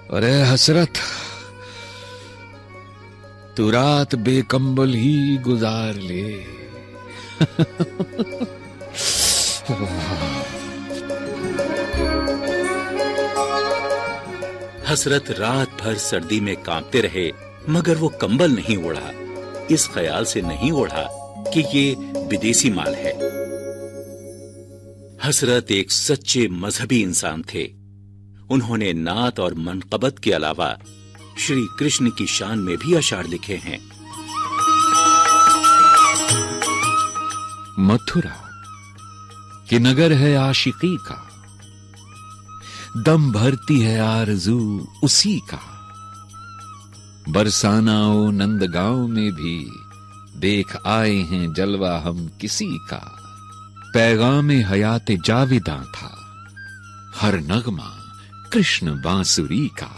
अरे हसरत, तू रात बेकंबल ही गुजार ले। हसरत रात भर सर्दी में कांपते रहे, मगर वो कंबल नहीं ओढ़ा। इस ख्याल से नहीं ओढ़ा कि ये विदेशी माल है। हसरत एक सच्चे मजहबी इंसान थे। उन्होंने नात और मनकबत के अलावा श्री कृष्ण की शान में भी अशार लिखे हैं। मथुरा कि नगर है आशिकी का, दम भरती है आरज़ू उसी का। बरसाना ओ नंदगांव में भी देख आए हैं जलवा हम किसी का। पैगामे हयाते जाविदा था, हर नगमा कृष्ण बांसुरी का।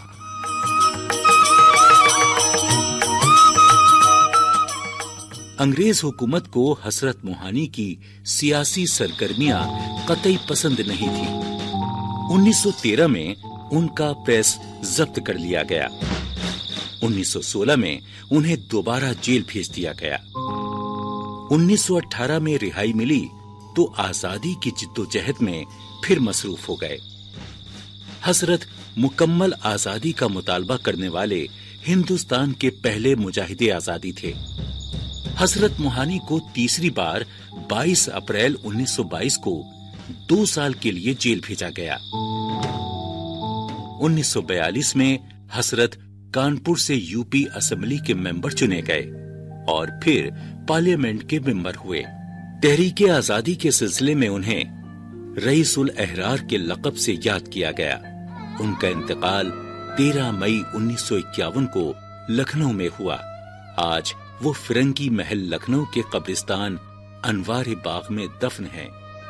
अंग्रेज हुकूमत को हसरत मोहानी की सियासी सरगर्मियां कतई पसंद नहीं थी। 1913 में उनका प्रेस जब्त कर लिया गया। 1916 में उन्हें दोबारा जेल भेज दिया गया। 1918 में रिहाई मिली तो आजादी की जिद्दोजहद में फिर मसरूफ हो गए। हसरत मुकम्मल आजादी का मुतालबा करने वाले हिंदुस्तान के पहले मुजाहिदे आजादी थे। हसरत मोहानी को तीसरी बार 22 अप्रैल 1922 को 2 साल के लिए जेल भेजा गया। 1942 में हसरत कानपुर से यूपी असेंबली के मेंबर चुने गए और फिर पार्लियामेंट के मेंबर हुए। तहरीक आजादी के सिलसिले में उन्हें रईसुल अहरार के लक़ब से याद किया गया। उनका इंतकाल 13 मई 1951 को लखनऊ में हुआ। आज वो फिरंगी महल लखनऊ के कब्रिस्तान अनवार बाग में दफन है।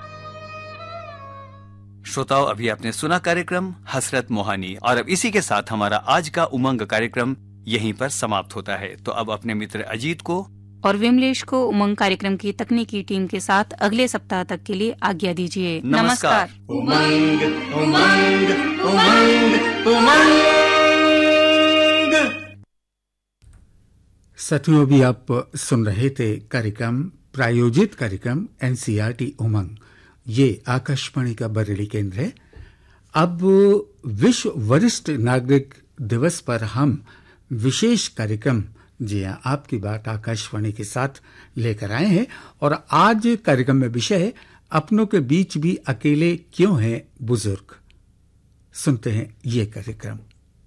श्रोताओं, अभी आपने सुना कार्यक्रम हसरत मोहानी, और अब इसी के साथ हमारा आज का उमंग कार्यक्रम यहीं पर समाप्त होता है। तो अब अपने मित्र अजीत को और विमलेश को उमंग कार्यक्रम की तकनीकी टीम के साथ अगले सप्ताह तक के लिए आज्ञा दीजिए। नमस्कार। उमंग उमंग उमंग उमंग। साथियों, भी आप सुन रहे थे कार्यक्रम प्रायोजित कार्यक्रम एनसीईआरटी उमंग। ये आकाशवाणी का बरेली केंद्र है। अब विश्व वरिष्ठ नागरिक दिवस पर हम विशेष कार्यक्रम, जी हाँ, आपकी बात आकाशवाणी के साथ लेकर आए हैं। और आज कार्यक्रम में विषय है, अपनों के बीच भी अकेले क्यों हैं बुजुर्ग। सुनते हैं ये कार्यक्रम।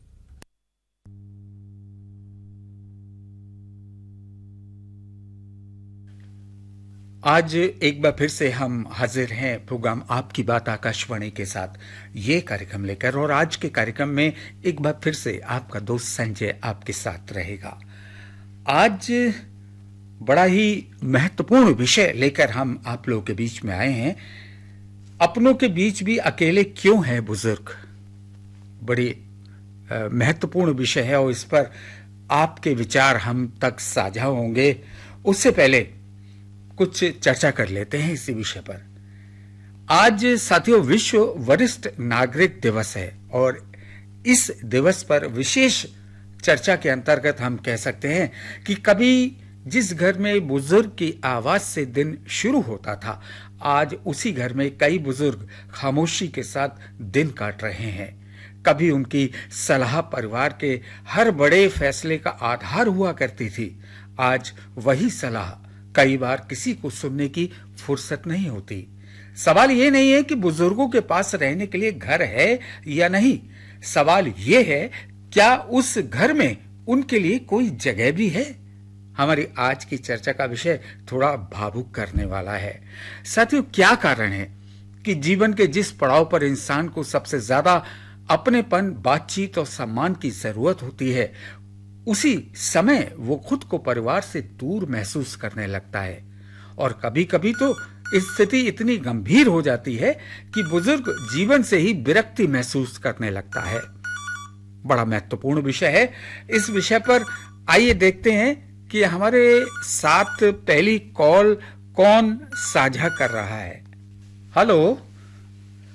आज एक बार फिर से हम हाजिर हैं प्रोग्राम आपकी बात आकाशवाणी के साथ ये कार्यक्रम लेकर। और आज के कार्यक्रम में एक बार फिर से आपका दोस्त संजय आपके साथ रहेगा। आज बड़ा ही महत्वपूर्ण विषय लेकर हम आप लोगों के बीच में आए हैं। अपनों के बीच भी अकेले क्यों है बुजुर्ग। बड़ी महत्वपूर्ण विषय है और इस पर आपके विचार हम तक साझा होंगे। उससे पहले कुछ चर्चा कर लेते हैं इसी विषय पर। आज साथियों विश्व वरिष्ठ नागरिक दिवस है और इस दिवस पर विशेष चर्चा के अंतर्गत हम कह सकते हैं कि कभी जिस घर में बुजुर्ग की आवाज से दिन शुरू होता था, आज उसी घर में कई बुजुर्ग खामोशी के साथ दिन काट रहे हैं। कभी उनकी सलाह परिवार के हर बड़े फैसले का आधार हुआ करती थी, आज वही सलाह कई बार किसी को सुनने की फुर्सत नहीं होती। सवाल ये नहीं है कि बुजुर्गों के पास रहने के लिए घर है या नहीं, सवाल ये है क्या उस घर में उनके लिए कोई जगह भी है। हमारी आज की चर्चा का विषय थोड़ा भावुक करने वाला है। साथियों, क्या कारण है कि जीवन के जिस पड़ाव पर इंसान को सबसे ज्यादा अपनेपन, बातचीत और सम्मान की जरूरत होती है, उसी समय वो खुद को परिवार से दूर महसूस करने लगता है। और कभी कभी तो स्थिति इतनी गंभीर हो जाती है कि बुजुर्ग जीवन से ही विरक्ति महसूस करने लगता है। बड़ा महत्वपूर्ण विषय है। इस विषय पर आइए देखते हैं कि हमारे साथ पहली कॉल कौन साझा कर रहा है। हेलो।